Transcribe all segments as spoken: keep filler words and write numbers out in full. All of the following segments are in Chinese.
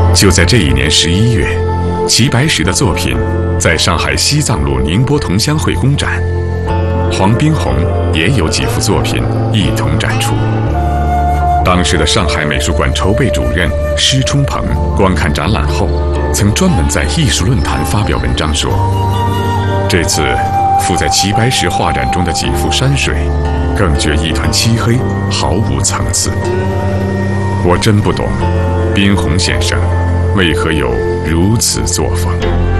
就在这一年十一月，齐白石的作品在上海西藏路宁波同乡会公展，黄宾虹也有几幅作品一同展出。当时的上海美术馆筹备主任施冲鹏观看展览后，曾专门在艺术论坛发表文章说，这次附在齐白石画展中的几幅山水，更觉一团漆黑，毫无层次。我真不懂，宾虹先生为何有如此作风？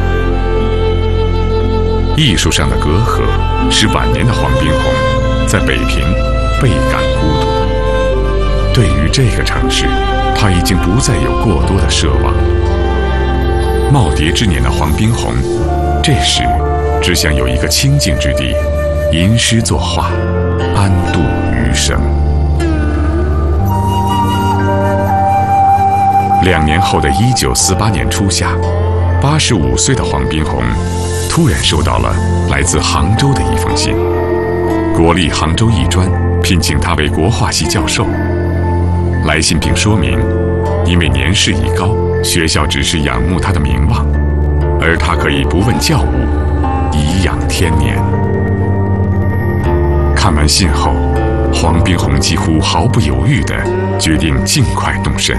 艺术上的隔阂，使晚年的黄宾虹在北平倍感孤独。对于这个城市，他已经不再有过多的奢望。耄耋之年的黄宾虹，这时只想有一个清静之地，吟诗作画，安度余生。两年后的一九四八年初夏，八十五岁的黄宾虹突然收到了来自杭州的一封信。国立杭州艺专聘请他为国画系教授。来信并说明，因为年事已高，学校只是仰慕他的名望，而他可以不问教务，颐养天年。看完信后，黄宾虹几乎毫不犹豫地决定尽快动身。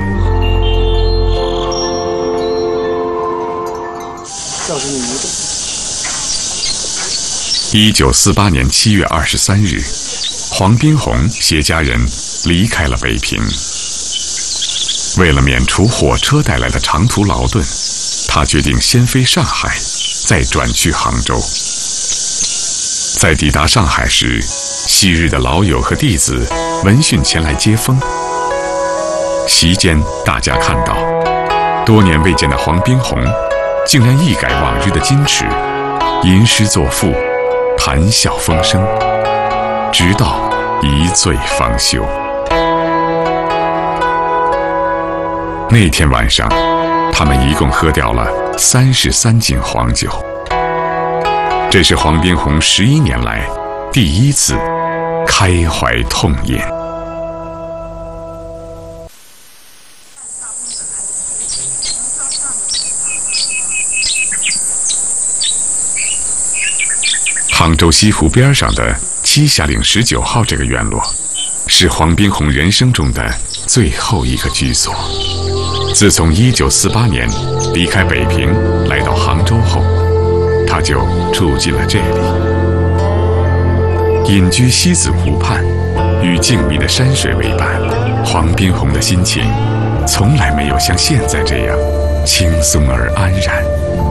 一九四八年七月二十三日，黄宾虹携家人离开了北平。为了免除火车带来的长途劳顿，他决定先飞上海，再转去杭州。在抵达上海时，昔日的老友和弟子闻讯前来接风。席间，大家看到多年未见的黄宾虹竟然一改往日的矜持，吟诗作赋，谈笑风生，直到一醉方休。那天晚上，他们一共喝掉了三十三斤黄酒。这是黄宾虹十一年来第一次开怀痛饮。杭州西湖边上的栖霞岭十九号这个院落，是黄宾虹人生中的最后一个居所。自从一九四八年离开北平来到杭州后，他就住进了这里。隐居西子湖畔，与静谧的山水为伴，黄宾虹的心情从来没有像现在这样轻松而安然。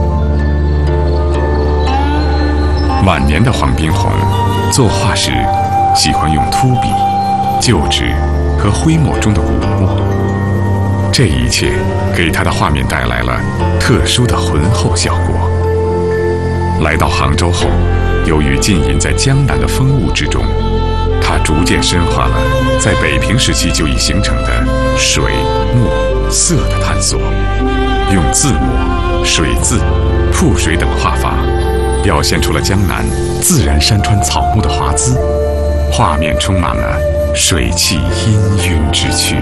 晚年的黄宾虹作画时喜欢用秃笔、旧纸和灰墨中的古墨，这一切给他的画面带来了特殊的浑厚效果。来到杭州后，由于浸淫在江南的风物之中，他逐渐深化了在北平时期就已形成的水、墨、色的探索，用字墨、水字、瀑水等画法，表现出了江南自然山川草木的华姿，画面充满了水气氤氲之趣。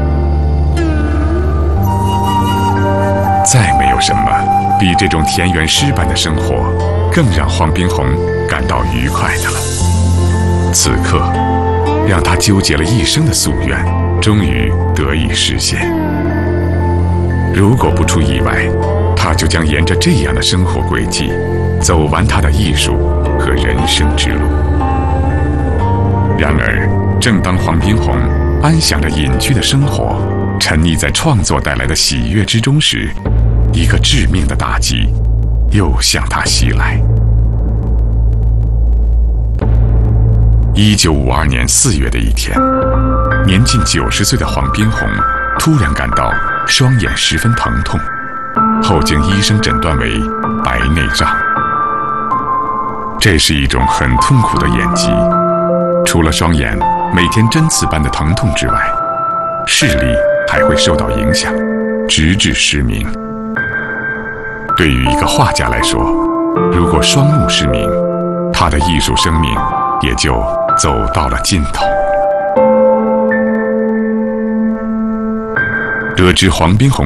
再没有什么比这种田园诗般的生活更让黄宾虹感到愉快的了。此刻，让他纠结了一生的夙愿终于得以实现。如果不出意外，他就将沿着这样的生活轨迹走完他的艺术和人生之路。然而，正当黄宾虹安享着隐居的生活，沉溺在创作带来的喜悦之中时，一个致命的打击又向他袭来。一九五二年四月的一天，年近九十岁的黄宾虹突然感到双眼十分疼痛，后经医生诊断为白内障。这是一种很痛苦的眼疾，除了双眼每天针刺般的疼痛之外，视力还会受到影响，直至失明。对于一个画家来说，如果双目失明，他的艺术生命也就走到了尽头。得知黄宾虹